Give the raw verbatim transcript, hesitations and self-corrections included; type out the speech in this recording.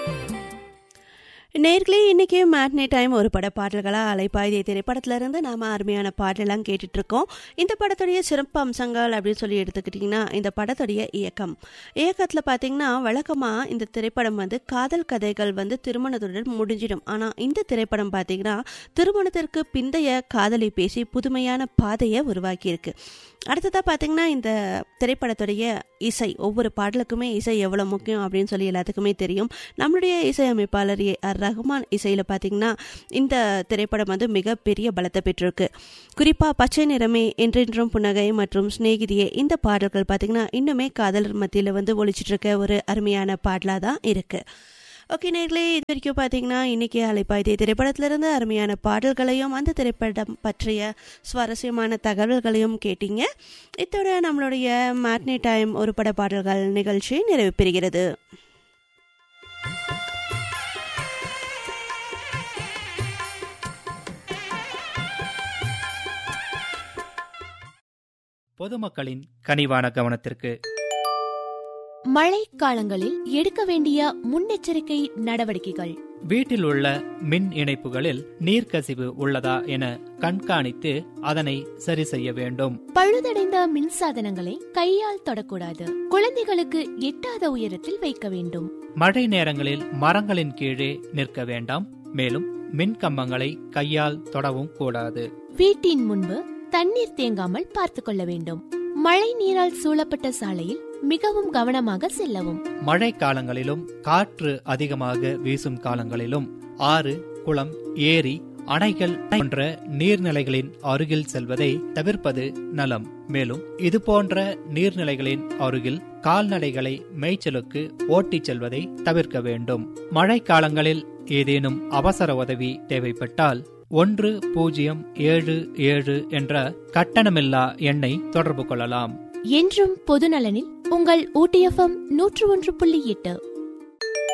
நேர்களே, இன்னைக்கு matinee time ஒரு பட பாடல்களாக அலைப்பாய்திய திரைப்படத்திலிருந்து நாம் அருமையான பாடலாம் கேட்டுட்டு இருக்கோம். இந்த படத்துடைய சிறப்பு அம்சங்கள் அப்படின்னு சொல்லி எடுத்துக்கிட்டிங்கன்னா, இந்த படத்துடைய இயக்கம் இயக்கத்தில் பார்த்தீங்கன்னா வழக்கமாக இந்த திரைப்படம் வந்து காதல் கதைகள் வந்து திருமணத்துடன் முடிஞ்சிடும். ஆனால் இந்த திரைப்படம் பார்த்தீங்கன்னா திருமணத்திற்கு பிந்தைய காதலை பேசி புதுமையான பாதையை உருவாக்கியிருக்கு. அடுத்ததாக பார்த்தீங்கன்னா, இந்த திரைப்படத்துடைய இசை, ஒவ்வொரு பாடலுக்குமே இசை எவ்வளோ முக்கியம் அப்படின்னு சொல்லி எல்லாத்துக்குமே தெரியும். நம்மளுடைய இசையமைப்பாளர் ஏ ஆர் ரஹ்மான் இசையில் பார்த்தீங்கன்னா இந்த திரைப்படம் வந்து மிகப்பெரிய பலத்தை பெற்றிருக்கு. குறிப்பாக பச்சை நிறமே, என்றென்றும் புன்னகை மற்றும் சிநேகிதியே, இந்த பாடல்கள் பார்த்தீங்கன்னா இன்னுமே காதலர் மத்தியில் வந்து ஒழிச்சிட்டு இருக்க ஒரு அருமையான பாடலாக தான் இருக்குது. ஓகே நேர்களே, இது வரைக்கும் பார்த்தீங்கன்னா இன்றைக்கி அலைப்பாய்திய திரைப்படத்திலிருந்து அருமையான பாடல்களையும் அந்த திரைப்படம் பற்றிய சுவாரஸ்யமான தகவல்களையும் கேட்டீங்க. இத்தோட நம்மளுடைய மேட்னி டைம் ஒரு பட பாடல்கள் நிகழ்ச்சி நிறைவு பெறுகிறது. பொதுமக்களின் கனிவான கவனத்திற்கு மழை காலங்களில் எடுக்க வேண்டிய முன்னெச்சரிக்கை நடவடிக்கைகள். வீட்டில் உள்ள மின் இணைப்புகளில் நீர்க்கசிவு உள்ளதா என கண்காணித்து அதனை சரி செய்ய வேண்டும். பழுதடைந்த மின்சாதனங்களை கையால் தொடக்கூடாது. குழந்தைகளுக்கு எட்டாத உயரத்தில் வைக்க வேண்டும். மழை நேரங்களில் மரங்களின் கீழே நிற்க வேண்டாம். மேலும் மின் கம்பங்களை கையால் தொடவும் கூடாது. வீட்டின் முன்பு தண்ணீர் தேங்காமல் பார்த்துக் கொள்ள வேண்டும். மழை நீரால் சூழப்பட்ட சாலையில் மிகவும் கவனமாக செல்லவும். மழை காலங்களிலும் காற்று அதிகமாக வீசும் காலங்களிலும் ஆறு, குளம், ஏரி, அணைகள் போன்ற நீர்நிலைகளின் அருகில் செல்வதை தவிர்ப்பது நலம். மேலும் இது போன்ற நீர்நிலைகளின் அருகில் கால்நடைகளை மேய்ச்சலுக்கு ஓட்டிச் செல்வதை தவிர்க்க வேண்டும். மழை காலங்களில் ஏதேனும் அவசர உதவி தேவைப்பட்டால் ஒன்று பூஜ்ஜியம் ஏழு ஏழு என்ற கட்டணமில்லா எண்ணை தொடர்பு கொள்ளலாம். என்றும் பொதுநலனில் உங்கள் ஊட்டி எஃப்எம் நூற்று ஒன்று புள்ளி எட்டு.